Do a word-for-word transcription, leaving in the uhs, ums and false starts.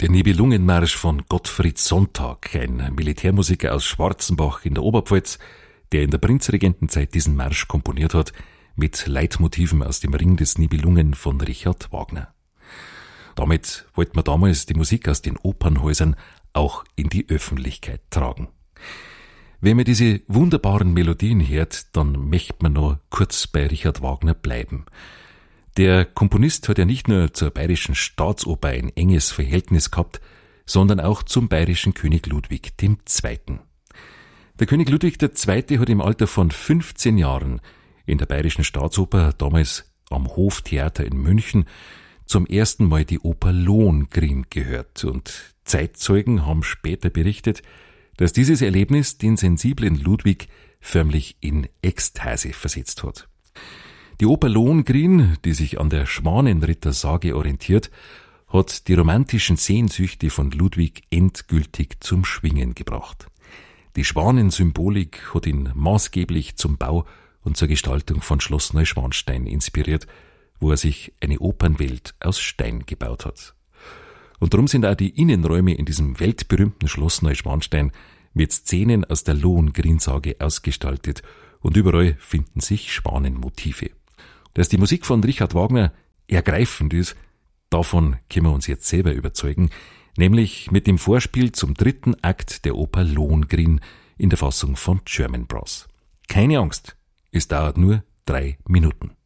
Der Nibelungenmarsch von Gottfried Sonntag, ein Militärmusiker aus Schwarzenbach in der Oberpfalz, der in der Prinzregentenzeit diesen Marsch komponiert hat, mit Leitmotiven aus dem Ring des Nibelungen von Richard Wagner. Damit wollte man damals die Musik aus den Opernhäusern auch in die Öffentlichkeit tragen. Wenn man diese wunderbaren Melodien hört, dann möchte man noch kurz bei Richard Wagner bleiben. Der Komponist hat ja nicht nur zur Bayerischen Staatsoper ein enges Verhältnis gehabt, sondern auch zum bayerischen König Ludwig der Zweite. Der König Ludwig der Zweite hat im Alter von fünfzehn Jahren in der Bayerischen Staatsoper, damals am Hoftheater in München, zum ersten Mal die Oper Lohengrin gehört, und Zeitzeugen haben später berichtet, dass dieses Erlebnis den sensiblen Ludwig förmlich in Ekstase versetzt hat. Die Oper Lohengrin, die sich an der Schwanenritter-Sage orientiert, hat die romantischen Sehnsüchte von Ludwig endgültig zum Schwingen gebracht. Die Schwanensymbolik hat ihn maßgeblich zum Bau und zur Gestaltung von Schloss Neuschwanstein inspiriert, wo er sich eine Opernwelt aus Stein gebaut hat. Und darum sind auch die Innenräume in diesem weltberühmten Schloss Neuschwanstein mit Szenen aus der Lohengrin-Sage ausgestaltet, und überall finden sich Schwanenmotive. Dass die Musik von Richard Wagner ergreifend ist, davon können wir uns jetzt selber überzeugen, nämlich mit dem Vorspiel zum dritten Akt der Oper Lohengrin in der Fassung von German Brass. Keine Angst, es dauert nur drei Minuten.